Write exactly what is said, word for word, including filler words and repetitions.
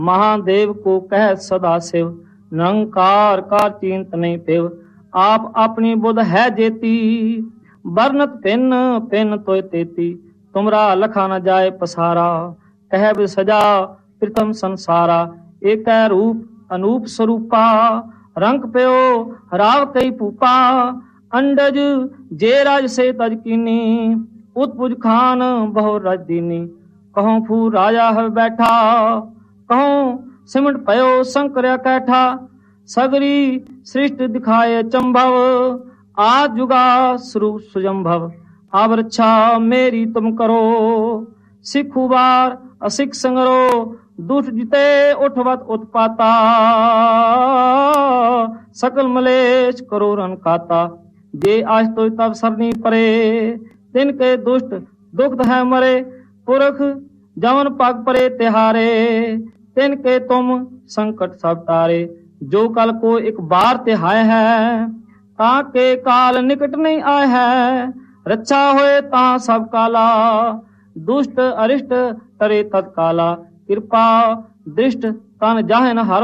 महादेव को कह सदा शिव, निरंकार का चिंत नहीं पिव। आप अपनी बुध है जेती, बरनत पिन पिन तोय तेती। तुमरा लखा न जाए पसारा, कह भी सजा प्रीतम संसारा। एक रूप अनूप स्वरूपा, रंग प्यो राव कई पूपा। अंडज जे राज से तज कीनी, उत्पुज खान बहु रज दीनी। कहूँ फू राजा है बैठा, कहूँ सिमट पयो शंकर कैठा। सगरी सृष्टि दिखाए चंभव, आज जुगा स्वरूप सुजंभव। अब रक्षा मेरी तुम करो, सिखु बार असिख संगरो। दुष्ट जिते उठवत उत्पाता, सकल मलेश करो रन काता। जे आज तो तब सरनी परे, तिनके दुष्ट दुख है मरे। पुरख जवन पग परे तिहारे, तिनके तुम संकट सब तारे। जो कल को एक बार तिहाय है, ताके काल निकट नहीं आए है। रक्षा होए ता सब काला, दुष्ट अरिष्ट तरे तत्काला। कृपा दृष्ट तन जाहे न हर